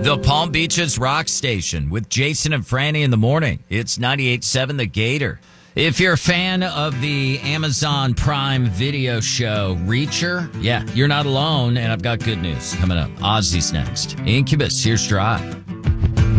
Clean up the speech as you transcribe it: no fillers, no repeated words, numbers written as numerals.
The Palm Beaches Rock Station with Jason and Franny in the morning. It's 98.7 The Gator. If you're a fan of the Amazon Prime video show Reacher, yeah, you're not alone, and I've got good news coming up. Ozzy's next. Incubus, here's Drive.